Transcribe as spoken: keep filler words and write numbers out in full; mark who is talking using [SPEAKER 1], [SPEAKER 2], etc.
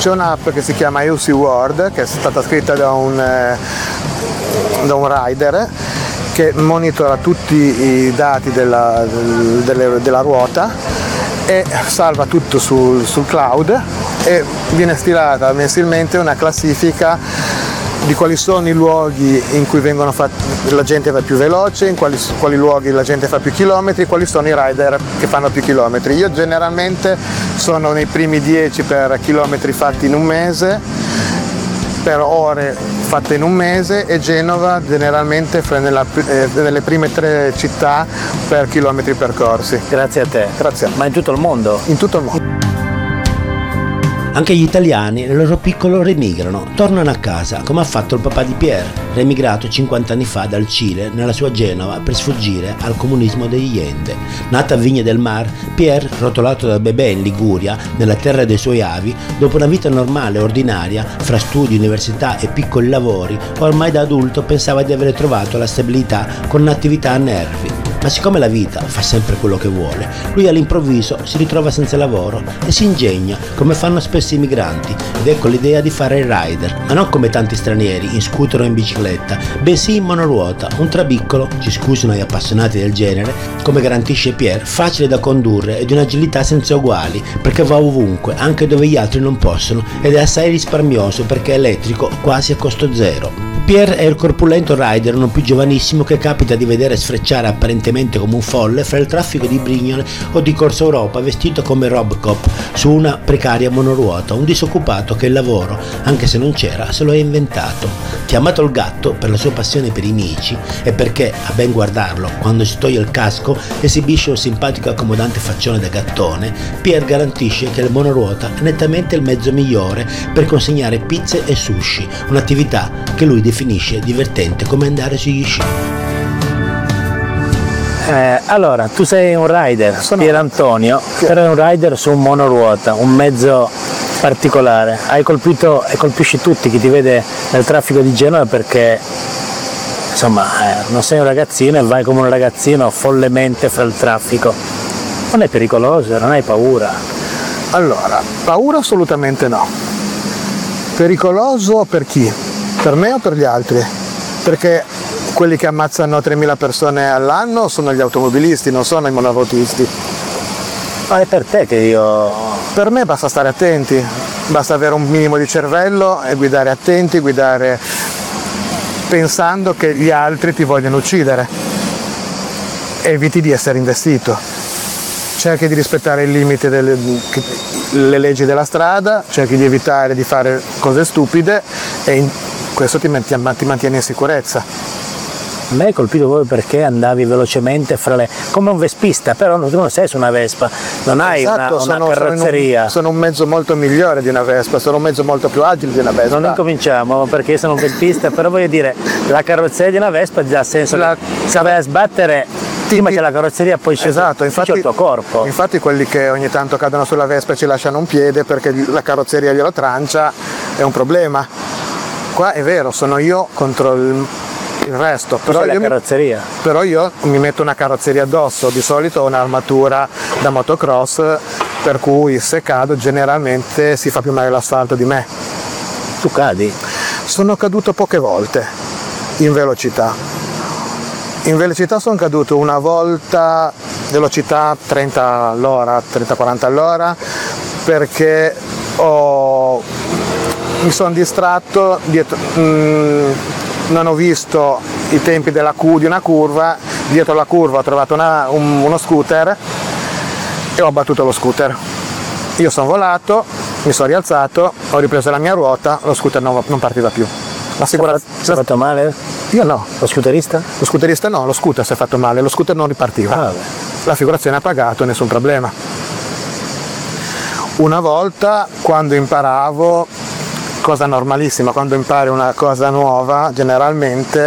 [SPEAKER 1] c'è un'app che si chiama U C World, che è stata scritta da un, eh, da un rider che monitora tutti i dati della, delle, della ruota e salva tutto sul, sul cloud, e viene stilata mensilmente una classifica di quali sono i luoghi in cui vengono fatti, la gente va più veloce, in quali, quali luoghi la gente fa più chilometri, quali sono i rider che fanno più chilometri. Io generalmente sono nei primi dieci per chilometri fatti in un mese, per ore fatte in un mese, e Genova generalmente nella, eh, nelle prime tre città per chilometri percorsi.
[SPEAKER 2] Grazie a te.
[SPEAKER 1] Grazie.
[SPEAKER 2] Ma in tutto il mondo?
[SPEAKER 1] In tutto il mondo.
[SPEAKER 3] Anche gli italiani nel loro piccolo remigrano, tornano a casa, come ha fatto il papà di Pierre, remigrato cinquanta anni fa dal Cile nella sua Genova per sfuggire al comunismo degli Ende. Nato a Vigne del Mar, Pierre, rotolato da bebè in Liguria, nella terra dei suoi avi, dopo una vita normale e ordinaria, fra studi, università e piccoli lavori, ormai da adulto pensava di aver trovato la stabilità con un'attività a nervi. Ma siccome la vita fa sempre quello che vuole, lui all'improvviso si ritrova senza lavoro e si ingegna, come fanno spesso i migranti, ed ecco l'idea di fare il rider, ma non come tanti stranieri, in scooter o in bicicletta, bensì in monoruota, un trabiccolo, ci scusino gli appassionati del genere, come garantisce Pierre, facile da condurre e di un'agilità senza uguali, perché va ovunque, anche dove gli altri non possono, ed è assai risparmioso perché è elettrico quasi a costo zero. Pierre è il corpulento rider non più giovanissimo che capita di vedere sfrecciare apparentemente come un folle fra il traffico di Brignole o di Corso Europa vestito come Robocop su una precaria monoruota, un disoccupato che il lavoro, anche se non c'era, se lo è inventato. Chiamato il gatto per la sua passione per i mici e perché, a ben guardarlo, quando si toglie il casco esibisce un simpatico e accomodante faccione da gattone, Pierre garantisce che il monoruota è nettamente il mezzo migliore per consegnare pizze e sushi, un'attività che lui definisce divertente come andare sugli sci.
[SPEAKER 2] Eh, allora, tu sei un rider,
[SPEAKER 1] Sono
[SPEAKER 2] Pier Antonio, però è un rider su un monoruota, un mezzo particolare. Hai colpito e colpisci tutti chi ti vede nel traffico di Genova perché insomma eh, non sei un ragazzino e vai come un ragazzino follemente fra il traffico. Non è pericoloso, non hai paura?
[SPEAKER 1] Allora, paura assolutamente no. Pericoloso per chi? Per me o per gli altri? Perché quelli che ammazzano tremila persone all'anno sono gli automobilisti, non sono i monoruotisti.
[SPEAKER 2] Ma è per te che io...
[SPEAKER 1] Per me basta stare attenti, basta avere un minimo di cervello e guidare attenti, guidare pensando che gli altri ti vogliono uccidere. Eviti di essere investito. Cerchi di rispettare il limite delle le leggi della strada, cerchi di evitare di fare cose stupide e in questo ti mantieni in sicurezza.
[SPEAKER 2] A me hai colpito proprio perché andavi velocemente fra le... come un vespista, però tu non sei su una Vespa, non hai
[SPEAKER 1] esatto,
[SPEAKER 2] una, una
[SPEAKER 1] sono,
[SPEAKER 2] carrozzeria.
[SPEAKER 1] Sono un, sono un mezzo molto migliore di una Vespa, sono un mezzo molto più agile di una Vespa.
[SPEAKER 2] Non incominciamo perché io sono un vespista, però voglio dire, la carrozzeria di una Vespa dà senso la... che se vai a sbattere prima che la carrozzeria poi c'è,
[SPEAKER 1] esatto, infatti,
[SPEAKER 2] il tuo corpo.
[SPEAKER 1] Infatti quelli che ogni tanto cadono sulla Vespa e ci lasciano un piede perché la carrozzeria glielo trancia è un problema. Qua è vero, sono io contro il, il resto, però io,
[SPEAKER 2] la carrozzeria.
[SPEAKER 1] Mi, però io mi metto una carrozzeria addosso, di solito ho un'armatura da motocross, per cui se cado generalmente si fa più male l'asfalto di me.
[SPEAKER 2] Tu cadi?
[SPEAKER 1] Sono caduto poche volte in velocità. In velocità sono caduto una volta, velocità trenta all'ora, trenta quaranta all'ora, perché ho, mi sono distratto, dietro, mh, non ho visto i tempi della cu, di una curva, dietro la curva ho trovato una, un, uno scooter e ho abbattuto lo scooter. Io sono volato, mi sono rialzato, ho ripreso la mia ruota, lo scooter non, non partiva più. La sicurezza...
[SPEAKER 2] Si è fatto male?
[SPEAKER 1] Io no.
[SPEAKER 2] Lo scooterista?
[SPEAKER 1] Lo scooterista no, lo scooter si è fatto male, lo scooter non ripartiva.
[SPEAKER 2] Ah,
[SPEAKER 1] L'assicurazione ha pagato, nessun problema. Una volta, quando imparavo, cosa normalissima, quando impari una cosa nuova, generalmente